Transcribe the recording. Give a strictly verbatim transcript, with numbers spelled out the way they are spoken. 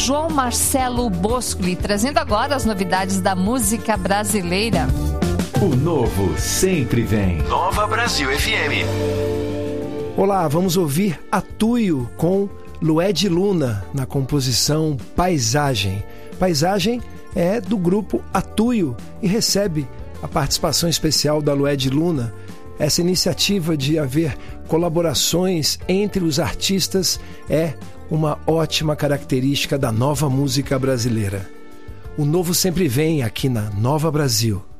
João Marcelo Boscoli, trazendo agora as novidades da música brasileira. O novo sempre vem. Nova Brasil F M. Olá, vamos ouvir Atuio com Lued Luna na composição Paisagem. Paisagem é do grupo Atuio e recebe a participação especial da Lued Luna. Essa iniciativa de haver colaborações entre os artistas é uma ótima característica da nova música brasileira. O novo sempre vem aqui na Nova Brasil.